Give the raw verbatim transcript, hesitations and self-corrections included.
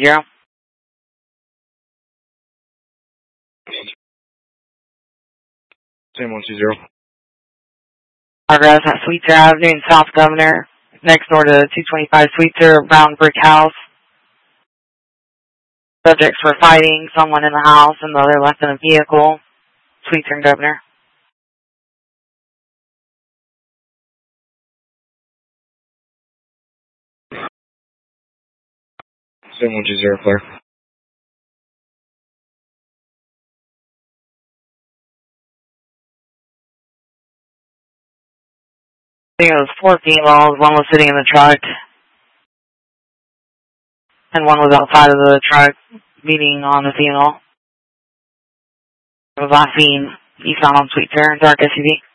zero. Same one two zero. Progress at Sweetser Avenue in South Governor, next door to two twenty-five Sweetser, brown brick house. Subjects were fighting, someone in the house and the other left in a vehicle. Sweetser and Governor. Same one two zero, clear. I think it was four females. One was sitting in the truck, and one was outside of the truck, beating on the female. It was last seen eastbound on Sweetser, dark S U V.